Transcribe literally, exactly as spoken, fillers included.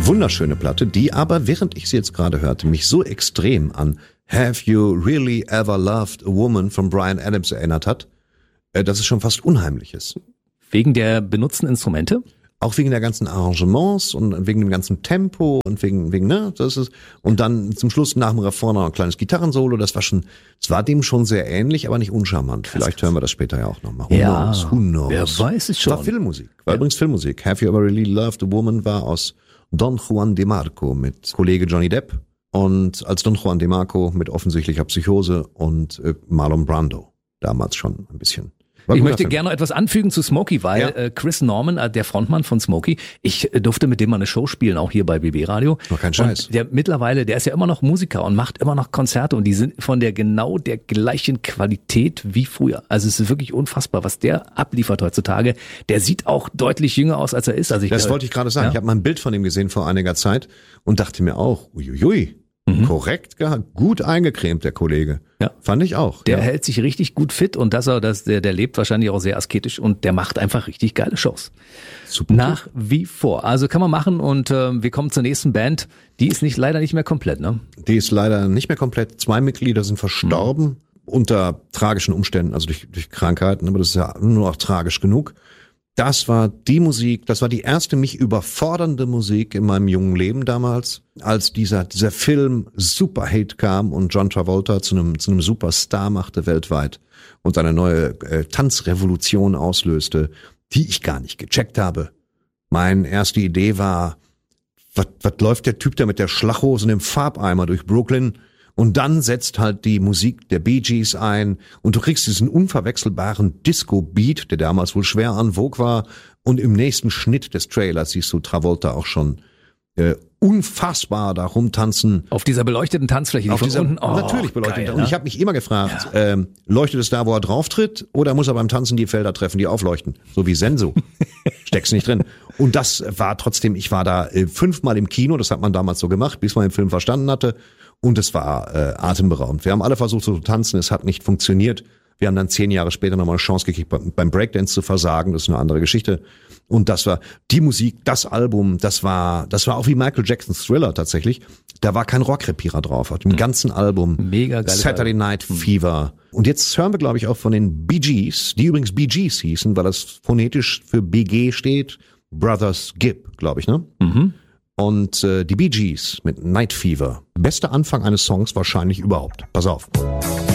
Wunderschöne Platte, die aber, während ich sie jetzt gerade hörte, mich so extrem an Have You Really Ever Loved a Woman von Bryan Adams erinnert hat, dass es schon fast unheimlich ist. Wegen der benutzten Instrumente? Auch wegen der ganzen Arrangements und wegen dem ganzen Tempo und wegen, wegen, ne, das ist, und dann zum Schluss nach dem Refrain noch ein kleines Gitarrensolo, das war schon, es war dem schon sehr ähnlich, aber nicht uncharmant. Vielleicht hören wir das später ja auch nochmal. Who ja, knows, who knows? Wer weiß es schon. War Filmmusik, war ja. übrigens Filmmusik. Have You Ever Really Loved a Woman war aus Don Juan de Marco mit Kollege Johnny Depp und als Don Juan de Marco mit offensichtlicher Psychose und äh, Marlon Brando. Damals schon ein bisschen. Ich möchte Film. gerne noch etwas anfügen zu Smokey, weil ja. äh, Chris Norman, äh, der Frontmann von Smokey, ich äh, durfte mit dem mal eine Show spielen, auch hier bei B B Radio. Noch kein Scheiß. Und der mittlerweile, der ist ja immer noch Musiker und macht immer noch Konzerte und die sind von der genau der gleichen Qualität wie früher. Also es ist wirklich unfassbar, was der abliefert heutzutage. Der sieht auch deutlich jünger aus, als er ist. Also ich, das äh, wollte ich gerade sagen. Ja? Ich habe mal ein Bild von ihm gesehen vor einiger Zeit und dachte mir auch, uiuiui. Mhm. Korrekt gehabt, gut eingecremt, der Kollege. Ja. Fand ich auch. Der ja. hält sich richtig gut fit und das, das der, der lebt wahrscheinlich auch sehr asketisch und der macht einfach richtig geile Shows. Super. Nach wie vor. Also kann man machen und äh, wir kommen zur nächsten Band. Die ist nicht leider nicht mehr komplett, ne? Die ist leider nicht mehr komplett. Zwei Mitglieder sind verstorben mhm. unter tragischen Umständen, also durch, durch Krankheiten, aber das ist ja nur auch tragisch genug. Das war die Musik, das war die erste mich überfordernde Musik in meinem jungen Leben damals, als dieser dieser Film Superhit kam und John Travolta zu einem zu einem Superstar machte weltweit und eine neue äh, Tanzrevolution auslöste, die ich gar nicht gecheckt habe. Meine erste Idee war, was was läuft der Typ da mit der Schlachhose und dem Farbeimer durch Brooklyn? Und dann setzt halt die Musik der Bee Gees ein und du kriegst diesen unverwechselbaren Disco-Beat, der damals wohl schwer en vogue war. Und im nächsten Schnitt des Trailers siehst du Travolta auch schon äh, unfassbar da rumtanzen. Auf dieser beleuchteten Tanzfläche, die Auf von dieser, unten. Oh, natürlich beleuchtet. geil, und ne? ich habe mich immer gefragt, ja. ähm, leuchtet es da, wo er drauf tritt, oder muss er beim Tanzen die Felder treffen, die aufleuchten? So wie Senso. Steck's nicht drin. Und das war trotzdem, ich war da äh, fünfmal im Kino, das hat man damals so gemacht, bis man den Film verstanden hatte. Und es war äh, atemberaubend. Wir haben alle versucht so zu tanzen, es hat nicht funktioniert. Wir haben dann zehn Jahre später nochmal eine Chance gekriegt, beim Breakdance zu versagen. Das ist eine andere Geschichte. Und das war die Musik, das Album, das war das war auch wie Michael Jacksons Thriller tatsächlich. Da war kein Rockrepierer drauf, auf dem mhm. ganzen Album. Mega geil. Saturday Night Fever. Und jetzt hören wir, glaube ich, auch von den Bee Gees, die übrigens Bee Gees hießen, weil das phonetisch für B G steht. Brothers Gibb, glaube ich, ne? Mhm. Und äh, die Bee Gees mit Night Fever. Bester Anfang eines Songs wahrscheinlich überhaupt. Pass auf.